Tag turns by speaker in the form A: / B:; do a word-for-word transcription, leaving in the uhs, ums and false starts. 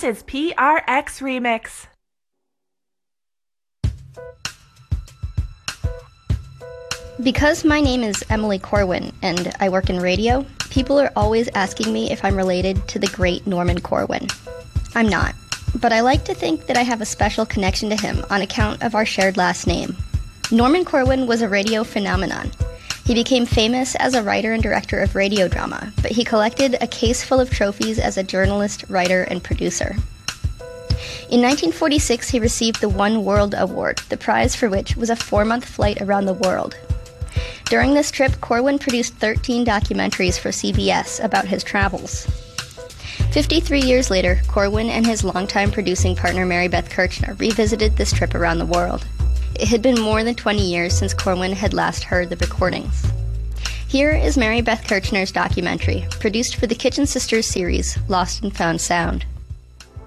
A: This is P R X Remix.
B: Because my name is Emily Corwin and I work in radio, people are always asking me if I'm related to the great Norman Corwin. I'm not, but I like to think that I have a special connection to him on account of our shared last name. Norman Corwin was a radio phenomenon. He became famous as a writer and director of radio drama, but he collected a case full of trophies as a journalist, writer, and producer. In nineteen forty-six, he received the One World Award, the prize for which was a four-month flight around the world. During this trip, Corwin produced thirteen documentaries for C B S about his travels. fifty-three years later, Corwin and his longtime producing partner Mary Beth Kirchner revisited this trip around the world. It had been more than twenty years since Corwin had last heard the recordings. Here is Mary Beth Kirchner's documentary, produced for the Kitchen Sisters series, Lost and Found Sound.